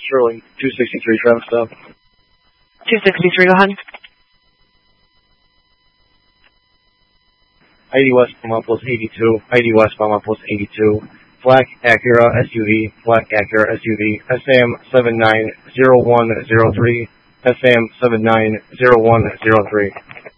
Sterling, 263 Travis Stop. 263, go ahead. 80 westbound Outpost 82, 80 westbound Outpost 82, black Acura SUV, black Acura SUV, SAM 790103, SAM 790103.